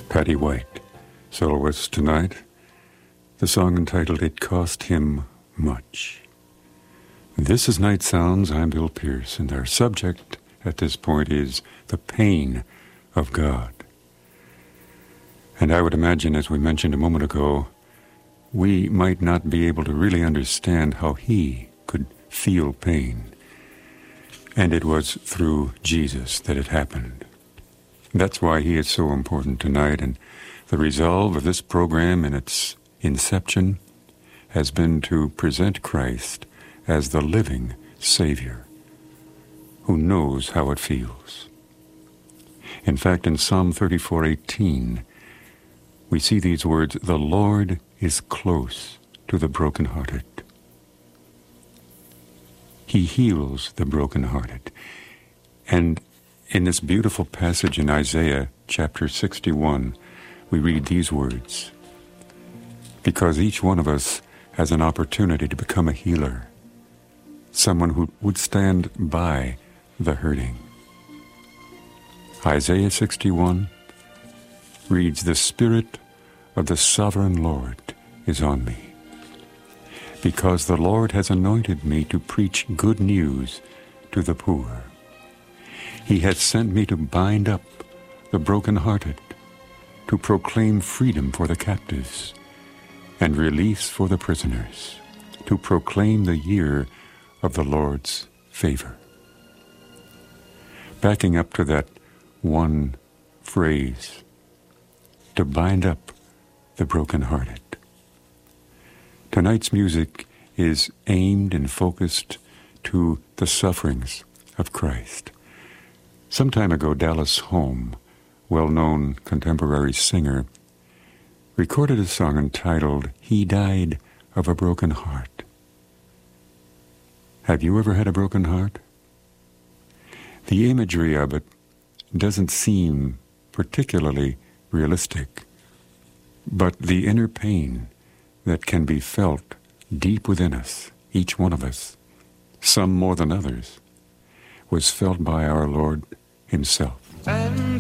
Patty White, soloist tonight. The song entitled It Cost Him Much. This is Night Sounds. I'm Bill Pierce, and our subject at this point is the pain of God. And I would imagine, as we mentioned a moment ago, we might not be able to really understand how he could feel pain. And it was through Jesus that it happened. That's why he is so important tonight, and the resolve of this program in its inception has been to present Christ as the living Savior who knows how it feels. In fact, in Psalm 34:18, we see these words, "The Lord is close to the brokenhearted." He heals the brokenhearted. And in this beautiful passage in Isaiah chapter 61, we read these words, because each one of us has an opportunity to become a healer, someone who would stand by the hurting. Isaiah 61 reads, "The Spirit of the Sovereign Lord is on me, because the Lord has anointed me to preach good news to the poor. He has sent me to bind up the brokenhearted, to proclaim freedom for the captives and release for the prisoners, to proclaim the year of the Lord's favor." Backing up to that one phrase, to bind up the brokenhearted. Tonight's music is aimed and focused to the sufferings of Christ. Some time ago, Dallas Holm, well-known contemporary singer, recorded a song entitled, "He Died of a Broken Heart." Have you ever had a broken heart? The imagery of it doesn't seem particularly realistic, but the inner pain that can be felt deep within us, each one of us, some more than others, was felt by our Lord himself.